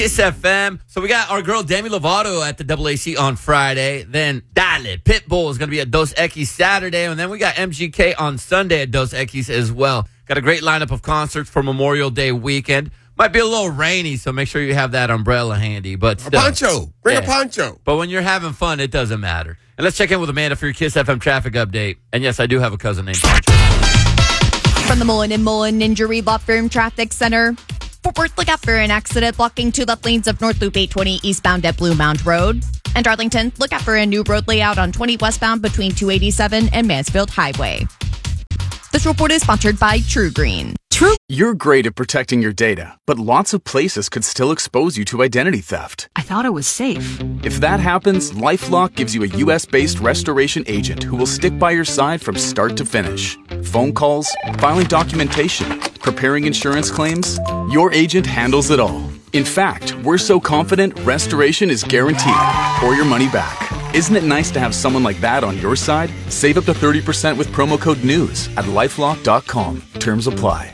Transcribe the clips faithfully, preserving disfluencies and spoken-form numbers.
Kiss F M. So we got our girl Demi Lovato at the Double A C on Friday. Then Dale Pitbull is going to be at Dos Equis Saturday. And then we got M G K on Sunday at Dos Equis as well. Got a great lineup of concerts for Memorial Day weekend. Might be a little rainy, so make sure you have that umbrella handy. But still, a poncho. Bring yeah. a poncho. But when you're having fun, it doesn't matter. And let's check in with Amanda for your Kiss F M traffic update. And yes, I do have a cousin named Poncho. From the Mullen and Mullen Injury Law Firm Traffic Center. Fort Worth, look out for an accident blocking two left lanes of North Loop eight twenty eastbound at Blue Mound Road. And Darlington, look out for a new road layout on twenty westbound between two eighty-seven and Mansfield Highway. This report is sponsored by True Green. True. You're great at protecting your data, but lots of places could still expose you to identity theft. I thought it was safe. If that happens, LifeLock gives you a U S-based restoration agent who will stick by your side from start to finish. Phone calls, filing documentation, preparing insurance claims, your agent handles it all. In fact, we're so confident restoration is guaranteed or your money back. Isn't it nice to have someone like that on your side? Save up to thirty percent with promo code NEWS at lifelock dot com. Terms apply.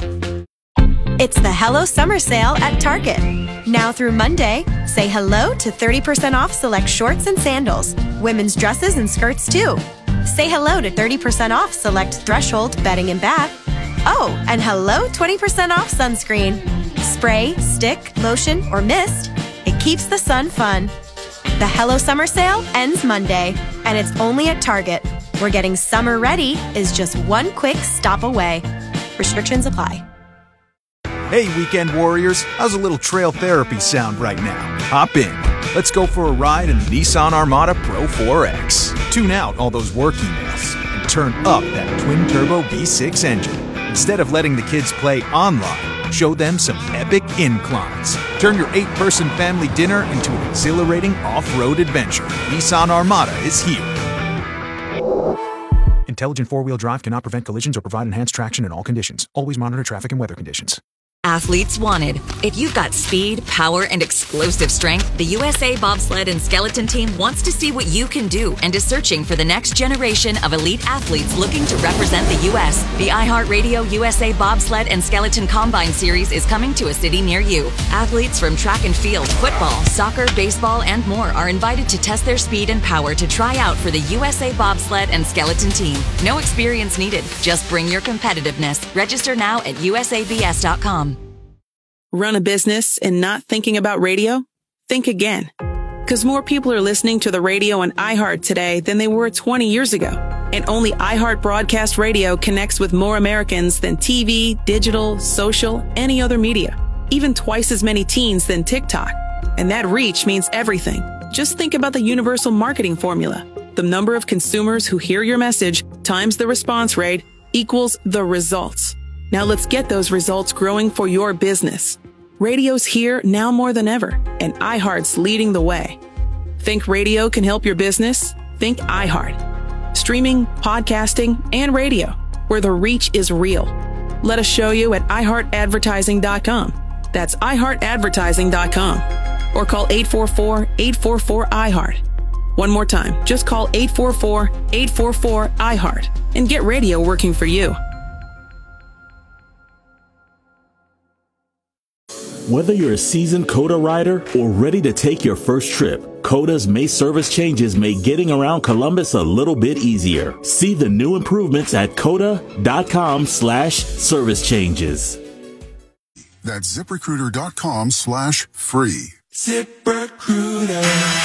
It's the Hello Summer Sale at Target. Now through Monday, say hello to thirty percent off select shorts and sandals, women's dresses and skirts too. Say hello to thirty percent off select Threshold bedding and bath. Oh, and hello twenty percent off sunscreen. Spray, stick, lotion, or mist. It keeps the sun fun. The Hello Summer Sale ends Monday, and it's only at Target, where getting summer ready is just one quick stop away. Restrictions apply. Hey, weekend warriors, how's a little trail therapy sound right now? Hop in. Let's go for a ride in the Nissan Armada Pro four X. Tune out all those work emails and turn up that twin-turbo V six engine. Instead of letting the kids play online, show them some epic inclines. Turn your eight-person family dinner into an exhilarating off-road adventure. Nissan Armada is here. Intelligent four-wheel drive cannot prevent collisions or provide enhanced traction in all conditions. Always monitor traffic and weather conditions. Athletes wanted. If you've got speed, power, and explosive strength, the U S A Bobsled and Skeleton Team wants to see what you can do and is searching for the next generation of elite athletes looking to represent the U S The iHeartRadio U S A Bobsled and Skeleton Combine Series is coming to a city near you. Athletes from track and field, football, soccer, baseball, and more are invited to test their speed and power to try out for the U S A Bobsled and Skeleton Team. No experience needed. Just bring your competitiveness. Register now at U S A B S dot com. Run a business and not thinking about radio? Think again. Because more people are listening to the radio on iHeart today than they were twenty years ago. And only iHeart Broadcast Radio connects with more Americans than T V, digital, social, any other media. Even twice as many teens than TikTok. And that reach means everything. Just think about the universal marketing formula. The number of consumers who hear your message times the response rate equals the results. Now let's get those results growing for your business. Radio's here now more than ever, and iHeart's leading the way. Think radio can help your business? Think iHeart. Streaming, podcasting, and radio, where the reach is real. Let us show you at i heart advertising dot com. That's i heart advertising dot com. Or call eight four four, eight four four, I heart. One more time, just call eight four four, eight four four, I heart and get radio working for you. Whether you're a seasoned COTA rider or ready to take your first trip, COTA's May service changes make getting around Columbus a little bit easier. See the new improvements at cota.com slash service changes. That's ZipRecruiter.com slash free. ZipRecruiter.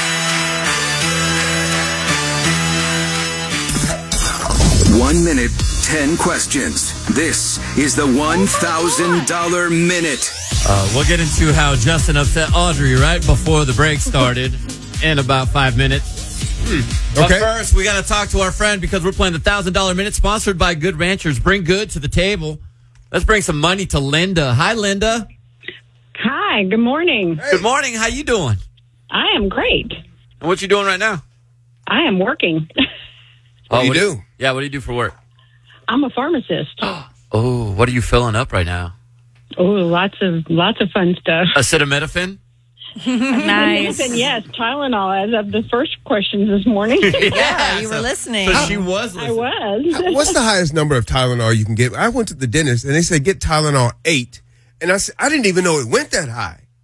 One minute, ten questions. This is the one thousand dollars minute. Uh, we'll get into how Justin upset Audrey right before the break started in about five minutes. Hmm. But okay. first, we got to talk to our friend because we're playing the one thousand dollars minute sponsored by Good Ranchers. Bring good to the table. Let's bring some money to Linda. Hi, Linda. Hi, good morning. Hey. Good morning. How you doing? I am great. And what you doing right now? I am working. What oh, do you what do? do? Yeah, what do you do for work? I'm a pharmacist. Oh, what are you filling up right now? Oh, lots of lots of fun stuff. Acetaminophen? Nice. And yes, Tylenol as of the first questions this morning. Yeah, you so, were listening. So she was listening. I was. What's the highest number of Tylenol you can get? I went to the dentist and they said get Tylenol eight. And I said, I didn't even know it went that high.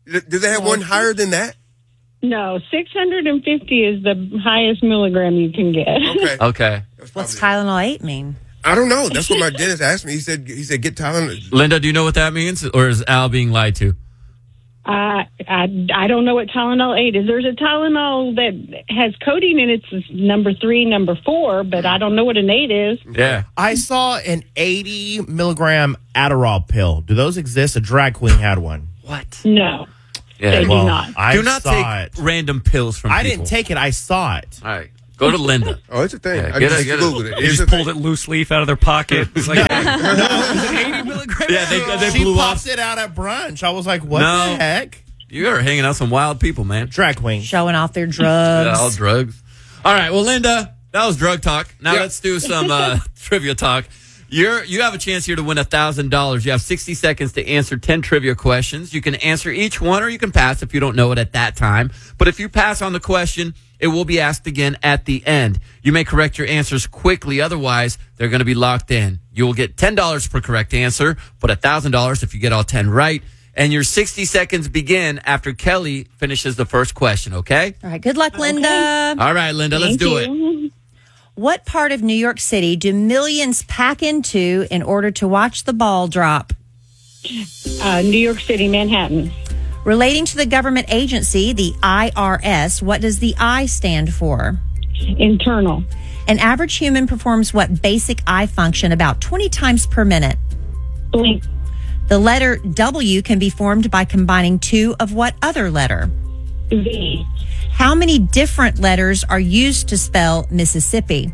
Do they have one higher than that? No, six hundred fifty is the highest milligram you can get. Okay. Okay. What's Tylenol eight mean? I don't know. That's what my dentist asked me. He said, he said, get Tylenol. Linda, do you know what that means? Or is Al being lied to? Uh, I, I don't know what Tylenol eight is. There's a Tylenol that has codeine in it. It's number three, number four, but I don't know what an eight is. Yeah. I saw an eighty milligram Adderall pill. Do those exist? A drag queen had one. What? No. Yeah. They well, do not. I do not saw take it. random pills from I people. didn't take it. I saw it. All right. Go to Linda. Oh, it's a thing. Yeah, I get just it, get it. Googled it. They It's just a pulled thing. it loose leaf out of their pocket. It's like, Yeah, they, they she blew pops off. it out at brunch. I was like, what No. the heck? You are hanging out with some wild people, man. Drag queen. Showing off their Yeah, drugs. all drugs. All right. Well, Linda, that was drug talk. Now Yeah. let's do some uh, trivia talk. You're you have a chance here to win a thousand dollars. You have sixty seconds to answer ten trivia questions. You can answer each one, or you can pass if you don't know it at that time. But if you pass on the question, it will be asked again at the end. You may correct your answers quickly, otherwise they're going to be locked in. You will get ten dollars per correct answer, but a thousand dollars if you get all ten right. And your sixty seconds begin after Kelly finishes the first question. Okay. All right. Good luck, Linda. All right, Linda. Let's Thank do you. it. What part of New York City do millions pack into in order to watch the ball drop? Uh, New York City, Manhattan. Relating to the government agency, the I R S, what does the I stand for? Internal. An average human performs what basic eye function about twenty times per minute? Blink. The letter W can be formed by combining two of what other letter? V. How many different letters are used to spell Mississippi?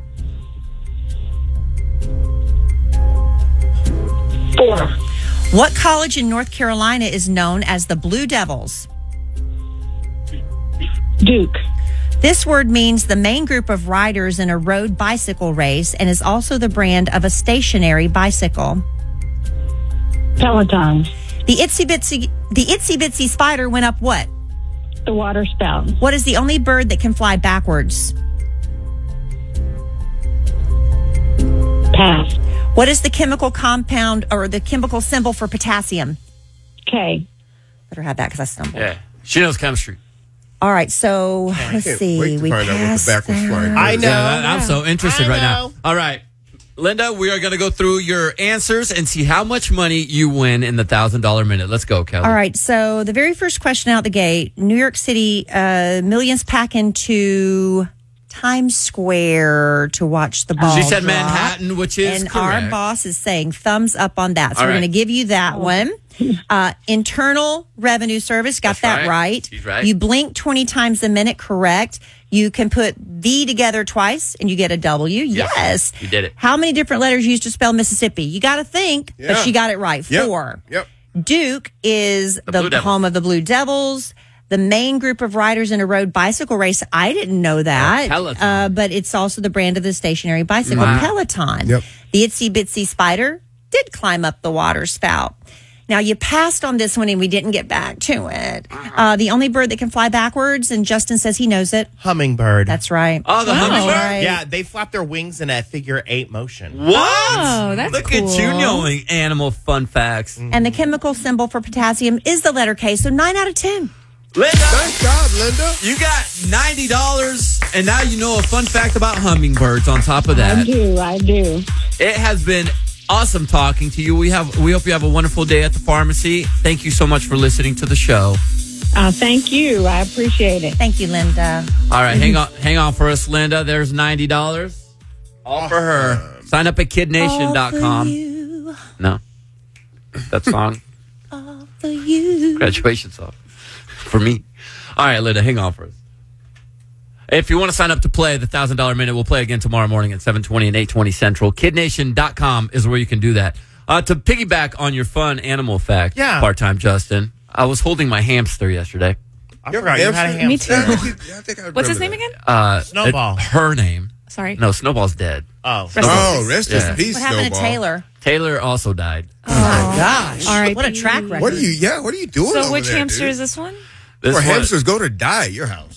Four. What college in North Carolina is known as the Blue Devils? Duke. This word means the main group of riders in a road bicycle race and is also the brand of a stationary bicycle. Peloton. The itsy bitsy the itsy bitsy spider went up what? The water spout. What is the only bird that can fly backwards? Pass. What is the chemical compound or the chemical symbol for potassium? K. Better have that because I stumbled. Yeah. She knows chemistry. All right, so let's can't see. wait to we find out what the passed backwards that. flying I know. Yeah, that- I'm so interested I right know. now. All right. Linda, we are going to go through your answers and see how much money you win in the one thousand dollars minute. Let's go, Kelly. All right, so the very first question out the gate, New York City, uh, millions pack into Times Square to watch the ball She said drop. Manhattan, which is And correct. our boss is saying thumbs up on that. So All we're right. going to give you that one. Uh, Internal Revenue Service, got That's that right. right. She's right. You blink twenty times a minute, correct. You can put V together twice and you get a W. Yes. Yes. You did it. How many different letters used to spell Mississippi? You got to think, Yeah. but she got it right. Yep. Four. Yep. Duke is The the, Blue Devils. home of the Blue Devils. The main group of riders in a road bicycle race. I didn't know that. Oh, Peloton. Uh, but it's also the brand of the stationary bicycle, Wow. Peloton. Yep. The itsy bitsy spider did climb up the water spout. Now, you passed on this one and we didn't get back to it. Uh, the only bird that can fly backwards, and Justin says he knows it. Hummingbird. That's right. Oh, the That's hummingbird? right. Yeah, they flap their wings in a figure eight motion. What? Oh, that's Look at cool. you knowing animal fun facts. And the chemical symbol for potassium is the letter K, so nine out of ten. Linda, Nice job, Linda. you got ninety dollars, and now you know a fun fact about hummingbirds on top of I that. do. I do. It has been awesome talking to you. We have we hope you have a wonderful day at the pharmacy. Thank you so much for listening to the show. Uh, thank you. I appreciate it. Thank you, Linda. All right, hang on hang on for us, Linda. There's ninety dollars. All for her. Sign up at kid nation dot com. You, No. That song. all for you. Graduation song. For me. All right, Linda, hang on for us. If you want to sign up to play the one thousand dollars minute, we'll play again tomorrow morning at seven twenty and eight twenty Central. kid nation dot com is where you can do that. Uh, to piggyback on your fun animal fact, Yeah. part-time Justin, I was holding my hamster yesterday. I forgot you had a hamster. Me too. Yeah, I think- I think I What's his remember name that. again? Uh, Snowball. it- her name. Sorry. No, Snowball's dead. Oh. Oh, rest Yeah. in peace, What happened Snowball. to Taylor? Taylor also died. Oh, my gosh. All right. What a track record. What are you? Yeah, what are you doing? So over which there, hamster dude? is this one? This Where one- hamsters go to die at your house.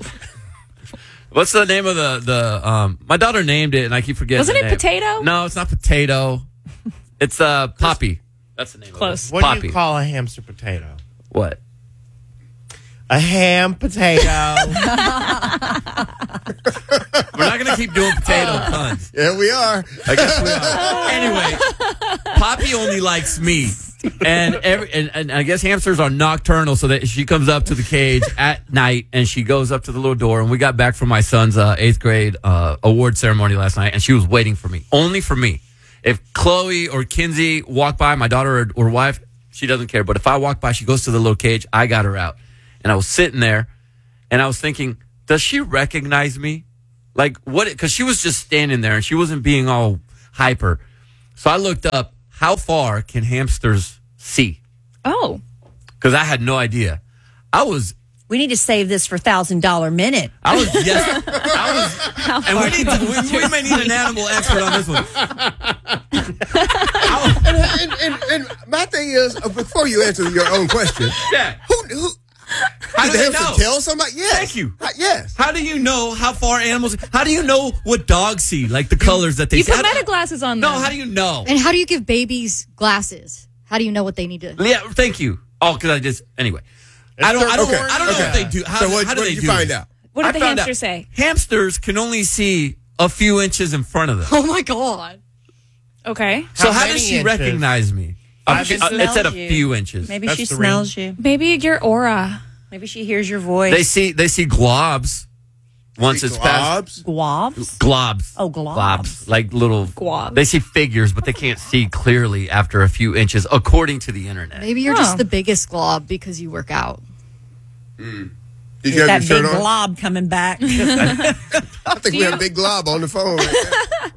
What's the name of the the? Um, my daughter named it, and I keep forgetting. Wasn't the it name. Potato? No, it's not Potato. It's uh Poppy. That's the name. Close. Of it. What Poppy. do you call a hamster potato? What? A ham potato. We're not going to keep doing potato puns. Yeah, we are. I guess we are. Anyway, Poppy only likes me. And, every, and and I guess hamsters are nocturnal, so that she comes up to the cage at night and she goes up to the little door. And we got back from my son's uh, eighth grade uh, award ceremony last night, and she was waiting for me, only for me. If Chloe or Kinsey walk by, my daughter or, or wife, she doesn't care. But if I walk by, she goes to the little cage. I got her out, and I was sitting there, and I was thinking, does she recognize me? Like what? Because she was just standing there, and she wasn't being all hyper. So I looked up. How far can hamsters see? Oh. Because I had no idea. I was... We need to save this for one thousand dollars minute. I was... Yes. I was... And we, need to, we, we may need an animal expert on this one. and, and, and, and my thing is, uh, before you answer your own question... Yeah. Who... who How Did do the they hamster know? tell somebody? Yes. Thank you. Uh, yes. How do you know how far animals... How do you know what dogs see? Like the colors that they You see? put How do- meta glasses on them. No, how do you know? And how do you give babies glasses? How do you know what they need to? Yeah, thank you. Oh, because I just... Anyway. I don't, I don't, Okay, I don't know okay. what they do. How, So what- how do what they did you do find this? out? What did I the found hamster out say? Hamsters can only see a few inches in front of them. Oh my god! Okay. So How how, many does she inches? recognize me? Five Uh, she- inches? uh, it said a Smells you. few inches. Maybe That's she three. smells you. Maybe your aura. Maybe she hears your voice. They see they see globs once See it's past globs? Globs? globs. Oh, globs. like little Globs. They see figures, but they can't see clearly after a few inches, according to the internet. Maybe you're Oh. just the biggest glob because you work out. Did you have That your big shirt on? glob coming back. I think we had a big glob on the phone. Right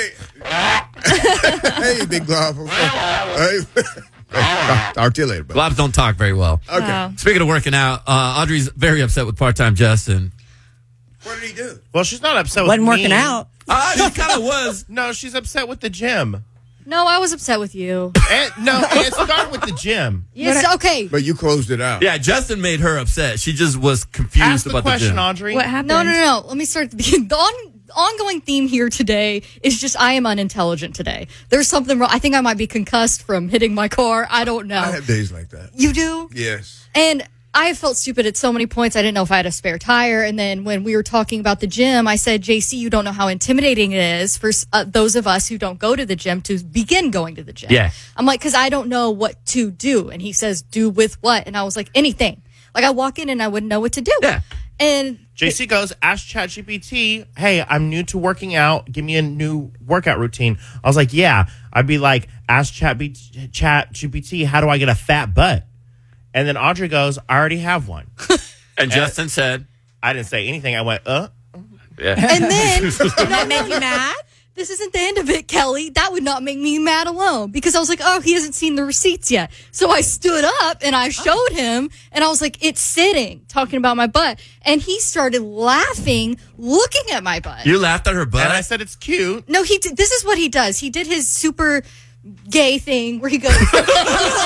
there. Hey. Hey, big glob. Hey. Talk to you later, bro. Globs don't talk very well. Okay. Wow. Speaking of working out, uh, Audrey's very upset with part-time Justin. What did he do? Well, she's not upset with Wasn't me. working out. Uh, he kind of was. No, she's upset with the gym. No, I was upset with you. And, no, it started with the gym. Yes, okay. But you closed it out. Yeah, Justin made her upset. She just was confused Ask the about question, the gym. Audrey. What happened? No, no, no. Let me start at the beginning. The on, ongoing theme here today is just I am unintelligent today. There's something wrong. I think I might be concussed from hitting my car. I don't know. I have days like that. You do? Yes. And I felt stupid at so many points. I didn't know if I had a spare tire. And then when we were talking about the gym, I said, J C, you don't know how intimidating it is for uh, those of us who don't go to the gym to begin going to the gym. Yeah. I'm like, because I don't know what to do. And he says, do with what? And I was like, anything. Like I walk in and I wouldn't know what to do. Yeah. And J C goes, ask ChatGPT, hey, I'm new to working out. Give me a new workout routine. I was like, yeah. I'd be like, ask ChatGPT, how do I get a fat butt? And then Audrey goes, I already have one. And Justin said, I didn't say anything. I went, uh. yeah. And then, Did that make you mad? this isn't the end of it, Kelly. That would not make me mad alone because I was like, oh, he hasn't seen the receipts yet. So I stood up and I showed him and I was like, it's sitting, talking about my butt. And he started laughing, looking at my butt. You laughed at her butt? And I said, it's cute. No, he did, this is what he does. He did his super gay thing where he goes, this, is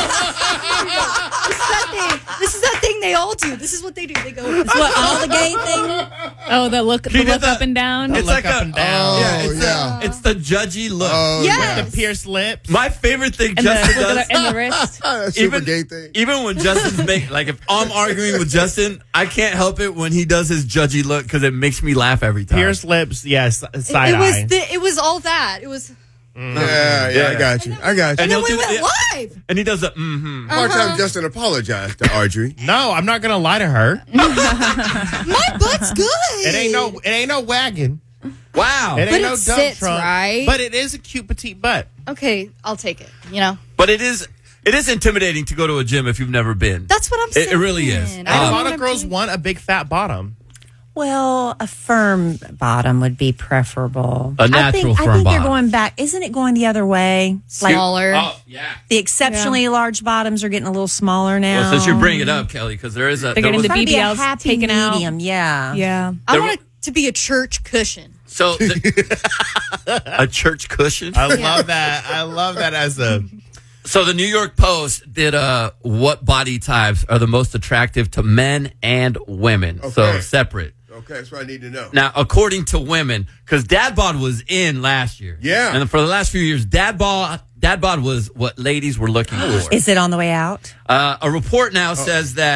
that thing. This is that thing they all do. This is what they do. They go, this is What, all the gay thing? Oh, the look, the He did look that- up and down. It's look like up a, and down. yeah, it's, yeah. A, it's the judgy look. Oh, Yes. With the pierced lips. My favorite thing and, the, Justin look does, at the, and the wrist. yeah. Super even, gay thing. even when Justin's make, like if I'm arguing with Justin, I can't help it when he does his judgy look because it makes me laugh every time. Pierced lips, yes, it, side it was eye. the, it was all that. It was, Yeah, yeah, I got you. I got you. and then he'll we do- went yeah. live. And he does the mm-hmm. Part Uh-huh. time Justin apologized to Audrey. No, I'm not gonna lie to her. My butt's good. It ain't no, it ain't no wagon. Wow. It ain't But no it dump sits, truck. right? But it is a cute petite butt. Okay, I'll take it. You know, But it is it is intimidating to go to a gym if you've never been. that's what I'm It- saying. it really is. I And don't a Um, lot wanna of girls be- want a big fat bottom. Well, a firm bottom would be preferable. A natural I think, firm I think bottom. they're going back. Isn't it going the other way? Like smaller. Oh, yeah. the exceptionally large bottoms are getting a little smaller now. Well, since you bring it up, Kelly, because there is a. They're there getting was- the Trying to B be B a Ls happy taken out. medium, yeah. Yeah. I There want it to be a church cushion. So the, a church cushion. I love that. I love that as a. So the New York Post did uh what body types are the most attractive to men and women. So Okay. separate. Okay, that's what I need to know. Now, according to women, because Dad Bod was in last year. Yeah. And for the last few years, Dad Bod, Dad Bod was what ladies were looking for. Is it on the way out? Uh, a report now says that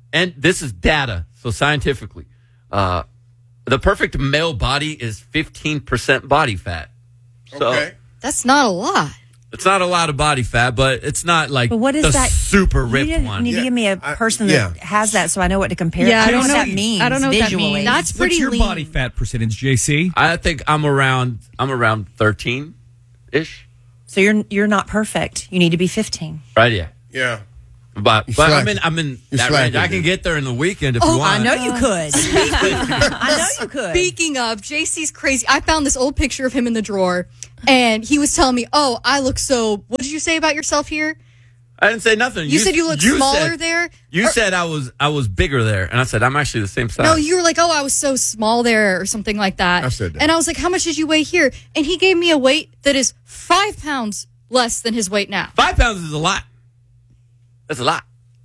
and this is data, so scientifically, uh, the perfect male body is fifteen percent body fat. So Okay. That's not a lot. it's not a lot of body fat, but it's not like But what is the that? super You ripped need, one. need to give me a person yeah. that has that so I know what to compare. Yeah, I I don't know don't what know- that means. I don't know what that visually. means. That's pretty What's your lean. body fat percentage, J C? I think I'm around I'm around thirteen ish. So you're you're not perfect. You need to be fifteen. Right, yeah. Yeah. But You're but I'm slacking. in I'm in You're that range. slacking, I can dude. get there in the weekend if Oh, you want. I know you could. I know you could. Speaking of, J C's crazy. I found this old picture of him in the drawer, and he was telling me, "Oh, I look so." What did you say about yourself here? I didn't say nothing. You, said you look smaller said- there. You Or- said I was I was bigger there, and I said I'm actually the same size. No, you were like, "Oh, I was so small there," or something like that. I said that. And I was like, "How much did you weigh here?" And he gave me a weight that is five pounds less than his weight now. Five pounds is a lot. That's a lot.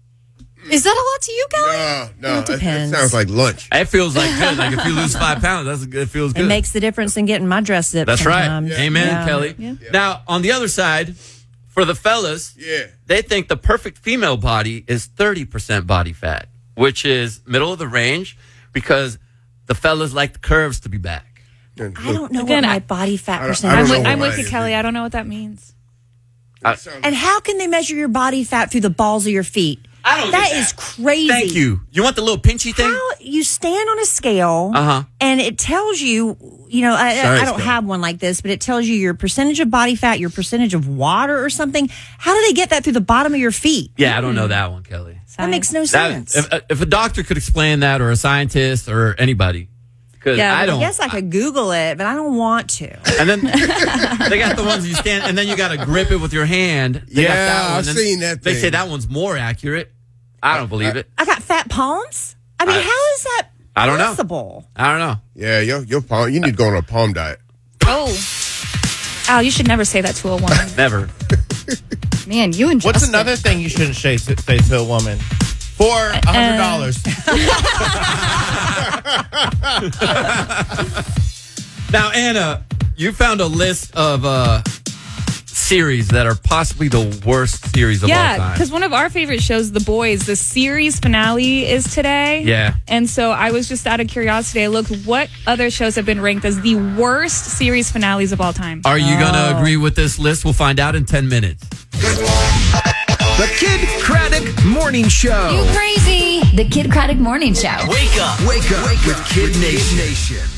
Is that a lot to you, Kelly? No, no. Well, it that- that depends. sounds like lunch. It feels like good. Like if you lose five pounds, that's a good. It feels good. It makes the difference in getting my dress zipped. That's right. sometimes. Amen, Yeah. Kelly. Yeah. Now, on the other side, for the fellas, Yeah. they think the perfect female body is thirty percent body fat, which is middle of the range because the fellas like the curves to be back. I don't know Again, what my I- body fat I don't- percentage I I'm don't is. with, know I'm what with mine you, is Kelly. either. I don't know what that means. I- And how can they measure your body fat through the balls of your feet? I don't That get is crazy. Thank you. You want the little pinchy thing? How you stand on a scale Uh-huh. and it tells you, you know, I, I Science don't guy. have one like this, but it tells you your percentage of body fat, your percentage of water or something. How do they get that through the bottom of your feet? Yeah, I don't know that one, Kelly. That makes no That, sense. if, if a doctor could explain that, or a scientist, or anybody, because yeah, I I don't. guess I could Google it, but I don't want to. And then they got the ones you stand, and then you got to grip it with your hand. They got Yeah, that one, I've and seen that They say thing. that one's more accurate. I don't believe it. I got fat palms. I mean, I- how is that I don't know. possible? I don't know. Yeah, your your palm. You need to go on a palm diet. Oh. Al, you should never say that to a woman. Never. Man, you and What's Justin. another thing you shouldn't say, say to a woman? For a hundred dollars. Now, Anna, you found a list of uh, series that are possibly the worst series of all Yeah, time. because one of our favorite shows, The Boys, the series finale is today. Yeah. And so I was just out of curiosity, I looked what other shows have been ranked as the worst series finales of all time. Are you going to agree with this list? We'll find out in ten minutes. The Kid Craddock Morning Show. You crazy. The Kid Craddock Morning Show. Wake up. Wake up with Kid Nation.